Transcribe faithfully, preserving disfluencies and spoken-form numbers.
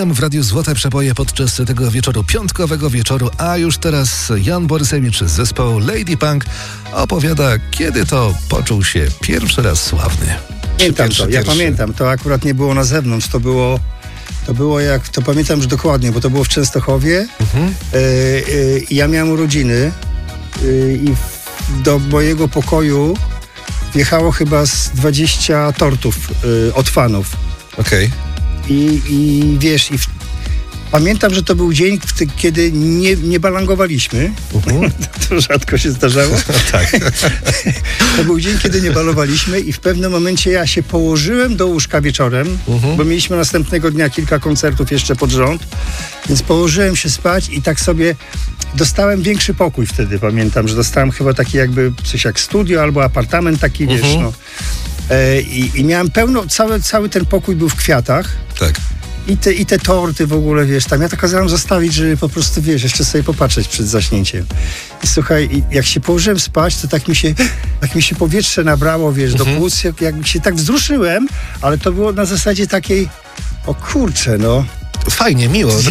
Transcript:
M w Radiu Złote Przeboje podczas tego wieczoru, piątkowego wieczoru, a już teraz Jan Borysewicz z zespołu Lady Punk opowiada, kiedy to poczuł się pierwszy raz sławny. Pamiętam Pierwszy, to, ja pierwszy. pamiętam, to akurat nie było na zewnątrz, to było, to było jak, to pamiętam już dokładnie, bo to było w Częstochowie. Mhm. E, e, ja miałem urodziny e, i w, do mojego pokoju wjechało chyba z dwadzieścia tortów e, od fanów. Okej. I, i wiesz, i w, pamiętam, że to był dzień, w ty, kiedy nie, nie balangowaliśmy. Mhm. To rzadko się zdarzało. Tak. To był dzień, kiedy nie balowaliśmy i w pewnym momencie ja się położyłem do łóżka wieczorem, Mhm. bo mieliśmy następnego dnia kilka koncertów jeszcze pod rząd, więc położyłem się spać i tak sobie dostałem większy pokój wtedy, pamiętam, że dostałem chyba taki jakby coś jak studio albo apartament taki, Mhm. wiesz, no. E, i, I miałem pełno, cały, cały ten pokój był w kwiatach. Tak. I te, I te torty w ogóle, wiesz, tam ja to kazałem zostawić, żeby po prostu, wiesz, jeszcze sobie popatrzeć przed zaśnięciem. I słuchaj, i jak się położyłem spać, to tak mi się, tak mi się powietrze nabrało, wiesz, Mhm. do płuc, jak, jak się tak wzruszyłem, ale to było na zasadzie takiej, o kurczę, no. Fajnie, miło.